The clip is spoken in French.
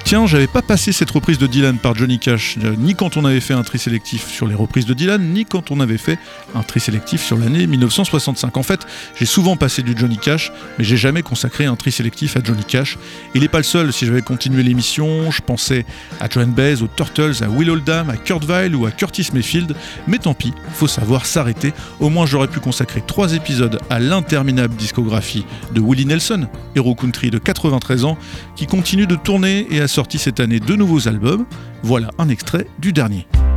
Tiens, j'avais pas passé cette reprise de Dylan par Johnny Cash, ni quand on avait fait un tri sélectif sur les reprises de Dylan, ni quand on avait fait un tri sélectif sur l'année 1965. En fait, j'ai souvent passé du Johnny Cash, mais j'ai jamais consacré un tri sélectif à Johnny Cash. Il n'est pas le seul. Si j'avais continué l'émission, je pensais à Joan Baez, aux Turtles, à Will Oldham, à Kurt Weill ou à Curtis Mayfield, mais tant pis, faut savoir s'arrêter. Au moins j'aurais pu consacrer 3 épisodes à l'interminable discographie de Willie Nelson, héros country de 93 ans, qui continue de tourner et a sorti cette année 2 nouveaux albums. Voilà un extrait du dernier.